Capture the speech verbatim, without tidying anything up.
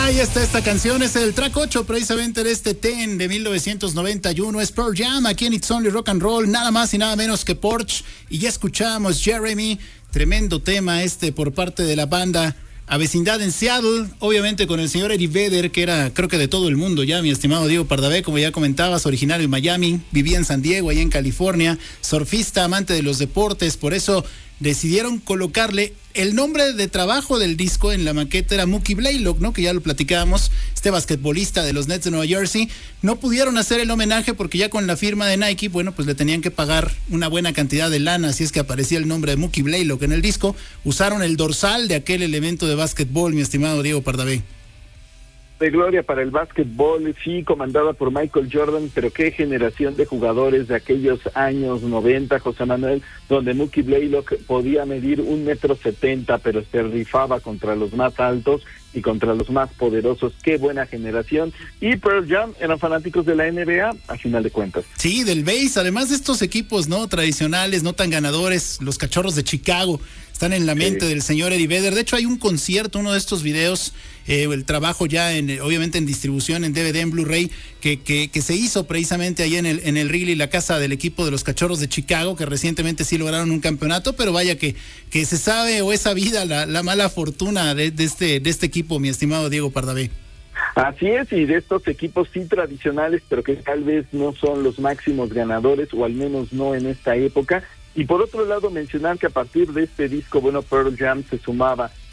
Ahí está esta canción, es el track ocho precisamente de este Ten de mil novecientos noventa y uno, es Pearl Jam, aquí en It's Only Rock and Roll, nada más y nada menos que Porch, y ya escuchamos Jeremy, tremendo tema este por parte de la banda A Vecindad en Seattle, obviamente con el señor Eddie Vedder, que era creo que de todo el mundo ya, mi estimado Diego Pardavé, como ya comentabas, originario de Miami, vivía en San Diego, allá en California, surfista, amante de los deportes, por eso decidieron colocarle el nombre de trabajo del disco en la maqueta era Mookie Blaylock, ¿no? Que ya lo platicábamos, este basquetbolista de los Nets de Nueva Jersey. No pudieron hacer el homenaje porque ya con la firma de Nike, bueno, pues le tenían que pagar una buena cantidad de lana, así es que aparecía el nombre de Mookie Blaylock en el disco. Usaron el dorsal de aquel elemento de básquetbol, mi estimado Diego Pardavé. De gloria para el básquetbol, sí, comandada por Michael Jordan, pero qué generación de jugadores de aquellos años noventa, José Manuel, donde Mookie Blaylock podía medir un metro setenta, pero se rifaba contra los más altos y contra los más poderosos. Qué buena generación. Y Pearl Jam eran fanáticos de la N B A, a final de cuentas. Sí, del base, además de estos equipos no tradicionales, no tan ganadores, los Cachorros de Chicago están en la mente sí. del señor Eddie Vedder. De hecho, hay un concierto, uno de estos videos, eh, el trabajo ya en, obviamente en distribución, en D V D, en Blu-ray, que, que, que se hizo precisamente ahí en el, en el Wrigley, la casa del equipo de los Cachorros de Chicago, que recientemente sí lograron un campeonato, pero vaya que, que se sabe o es sabida la, la mala fortuna de, de este, de este equipo, mi estimado Diego Pardavé. Así es, y de estos equipos sí tradicionales, pero que tal vez no son los máximos ganadores, o al menos no en esta época. Y por otro lado, mencionar que a partir de este disco, bueno, Pearl Jam se sumaba